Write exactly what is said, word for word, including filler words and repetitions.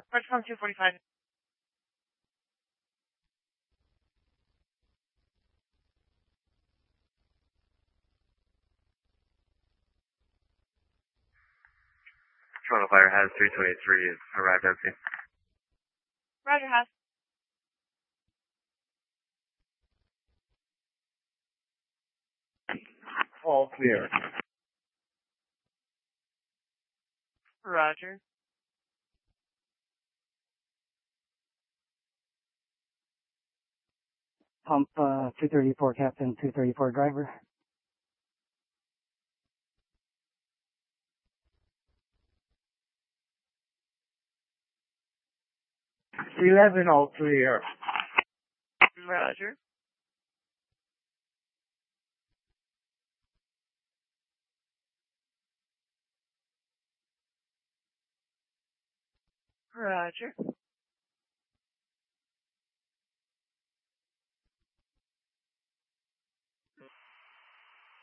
Microphone two forty-five. Toronto Fire has three twenty-three arrived empty. Roger, has. All clear. Roger. Pump uh, two thirty-four, Captain, two thirty-four, driver. eleven all clear. Roger. Roger.